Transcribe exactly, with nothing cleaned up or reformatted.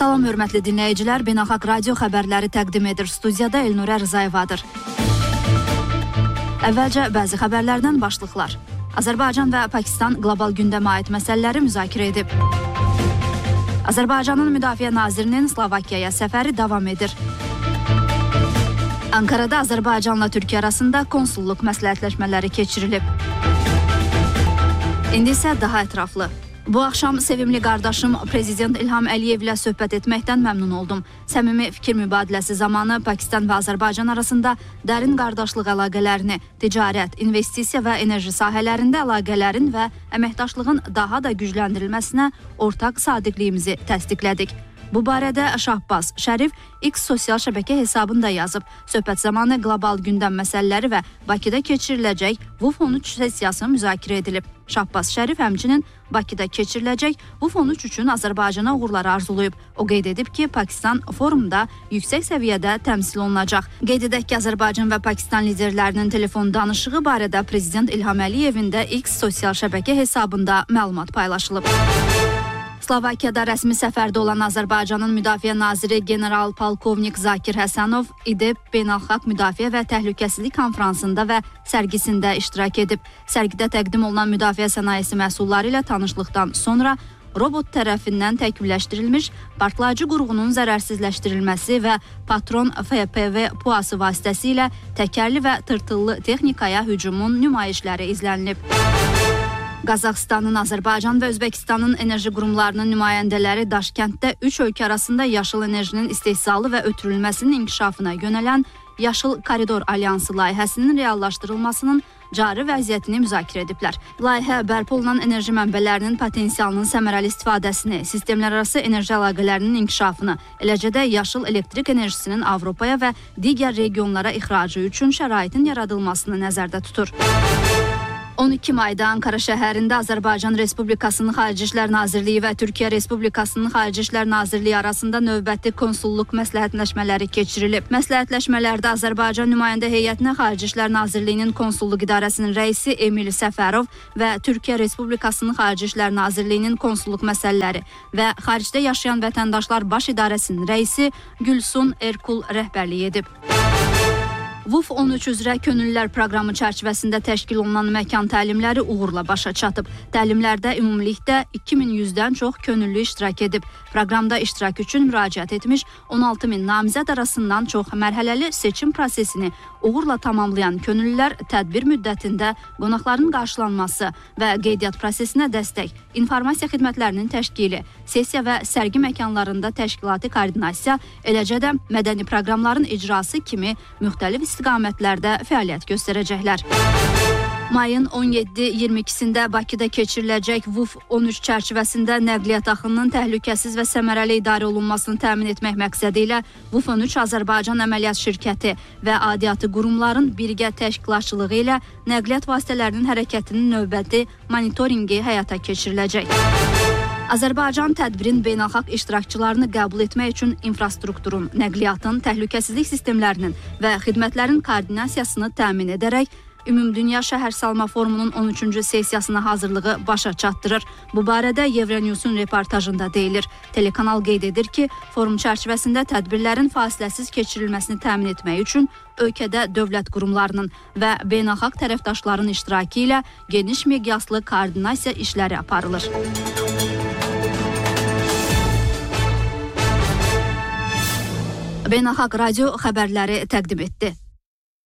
Salam hörmətli dinləyicilər, Beynəlxalq Radio xəbərləri təqdim edir. Studiyada Elnurə Rızayevadır. Əvvəlcə bəzi xəbərlərdən başlıqlar. Azərbaycan və Pakistan qlobal gündəmə aid məsələləri müzakirə edib. Azərbaycanın Müdafiə Nazirinin Slovakiyaya səfəri davam edir. Ankarada Azərbaycanla Türkiyə arasında konsulluq məsləhətləşmələri keçirilib. İndi isə daha ətraflı. Bu axşam sevimli qardaşım Prezident İlham Əliyev ilə söhbət etməkdən məmnun oldum. Səmimi fikir mübadiləsi zamanı Pakistan və Azərbaycan arasında dərin qardaşlıq əlaqələrini, ticarət, investisiya və enerji sahələrində əlaqələrin və əməkdaşlığın daha da gücləndirilməsinə ortaq sadiqliyimizi təsdiqlədik. Bu barədə Şahbaz Şərif X sosial şəbəkə hesabında yazıb. Söhbət zamanı qlobal gündəm məsələləri və Bakıda keçiriləcək V U F on üç sessiyası müzakirə edilib. Şahbaz Şərif həmçinin Bakıda keçiriləcək V U F on üç üçün Azərbaycana uğurlar arzulayıb. O qeyd edib ki, Pakistan forumda yüksək səviyyədə təmsil olunacaq. Qeyd edək ki, Azərbaycan və Pakistan liderlərinin telefon danışığı barədə Prezident İlham Əliyevin də X sosial şəbəkə hesabında məlumat paylaşılıb. Slovakiyada rəsmi səfərdə olan Azərbaycanın Müdafiə Naziri General-Polkovnik Zakir Həsənov İDEB Beynəlxalq Müdafiə və Təhlükəsizlik konfransında və sərgisində iştirak edib. Sərgidə təqdim olunan müdafiə sənayesi məhsulları ilə tanışlıqdan sonra robot tərəfindən təkmilləşdirilmiş partlayıcı qurğunun zərərsizləşdirilməsi və patron F P V puası vasitəsilə təkərli və tırtıllı texnikaya hücumun nümayişləri izlənilib. Qazaxıstanın, Azərbaycan və Özbəkistanın enerji qurumlarının nümayəndələri Daşkənddə üç ölkə arasında yaşıl enerjinin istehsalı və ötürülməsinin inkişafına yönələn Yaşıl Koridor Alyansı layihəsinin reallaşdırılmasının cari vəziyyətini müzakirə ediblər. Layihə bərpa olunan enerji mənbələrinin potensialının səmərəli istifadəsini, sistemlərarası enerji əlaqələrinin inkişafını, eləcə də yaşıl elektrik enerjisinin Avropaya və digər regionlara ixracı üçün şəraitin yaradılmasını nəzərdə tutur. on iki mayda Ankara şəhərində Azərbaycan Respublikasının Xarici İşlər Nazirliyi və Türkiyə Respublikasının Xarici İşlər Nazirliyi arasında növbəti konsulluq məsləhətləşmələri keçirilib. Məsləhətləşmələrdə Azərbaycan nümayəndə heyətinə Xarici İşlər Nazirliyinin konsulluq idarəsinin rəisi Emil Səfərov və Türkiyə Respublikasının Xarici İşlər Nazirliyinin konsulluq məsələləri və xaricdə yaşayan vətəndaşlar baş idarəsinin rəisi Gülsun Erkul rəhbərlik edib. V U F on üç üzrə könüllülər proqramı çərçivəsində təşkil olunan məkan təlimləri uğurla başa çatıb. Təlimlərdə ümumilikdə iki min yüzdən çox könüllü iştirak edib. Proqramda iştirak üçün müraciət etmiş on altı min namizəd arasından çox mərhələli seçim prosesini uğurla tamamlayan könüllülər tədbir müddətində qonaqların qarşılanması və qeydiyyat prosesinə dəstək, informasiya xidmətlərinin təşkili, sessiya və sərgi məkanlarında təşkilati koordinasiya, eləcə də mədəni proqramların icrası kimi müxtəlif istiqamətlərdə fəaliyyət göstərəcəklər. Mayın on yeddi iyirmi ikisində Bakıda keçiriləcək V U F on üç çərçivəsində nəqliyyat axınının təhlükəsiz və səmərəli idarə olunmasını təmin etmək məqsədi ilə V U F on üç Azərbaycan Əməliyyat Şirkəti və aidiyyatı qurumların birgə təşkilatçılığı ilə nəqliyyat vasitələrinin hərəkətinin növbəti monitorinqi həyata keçiriləcək. Azərbaycan tədbirin beynəlxalq iştirakçılarını qəbul etmək üçün infrastrukturun, nəqliyyatın, təhlükəsizlik sistemlərinin və xidmətlərin koordinasiyasını təmin edərək Ümumdünya Şəhərsalma Forumunun on üçüncü sessiyasına hazırlığı başa çatdırır. Bu barədə Euronewsun reportajında deyilir. Telekanal qeyd edir ki, forum çərçivəsində tədbirlərin fasiləsiz keçirilməsini təmin etmək üçün ölkədə dövlət qurumlarının və beynəlxalq tərəfdaşların iştirakı ilə geniş miqyaslı koordinasiya işləri aparılır. Beynəlxalq Radio xəbərləri təqdim etdi.